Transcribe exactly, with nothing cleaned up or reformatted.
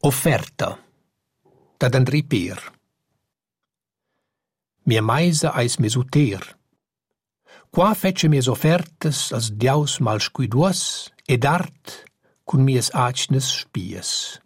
Offerta dad Andrei Peer. Mia meisa eis mes uter. Qua fece mias offertas als diaus mal scuiduos ed art cun mias atgnas spies.